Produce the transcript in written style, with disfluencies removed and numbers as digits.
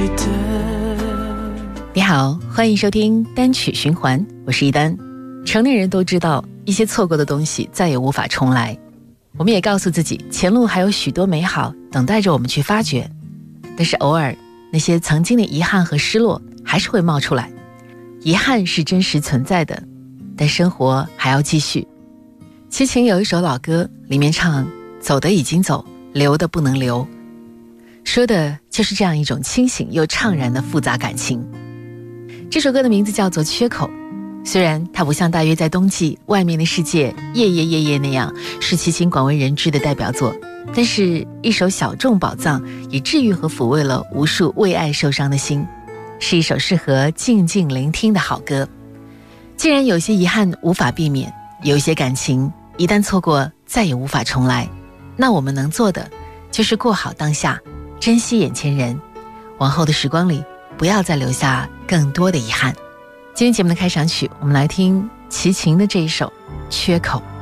你好，欢迎收听单曲循环，我是一丹。成年人都知道，一些错过的东西再也无法重来。我们也告诉自己，前路还有许多美好等待着我们去发掘。但是偶尔，那些曾经的遗憾和失落还是会冒出来。遗憾是真实存在的，但生活还要继续。齐秦有一首老歌，里面唱：走的已经走，留的不能留。说的就是这样一种清醒又怅然的复杂感情。这首歌的名字叫做《缺口》，虽然它不像大约在冬季外面的世界夜夜夜夜那样是齐秦广为人知的代表作，但是一首小众宝藏，也治愈和抚慰了无数为爱受伤的心，是一首适合静静聆听的好歌。既然有些遗憾无法避免，有一些感情一旦错过再也无法重来，那我们能做的就是过好当下，珍惜眼前人，往后的时光里不要再留下更多的遗憾。今天节目的开场曲，我们来听齐秦的这一首《缺口》。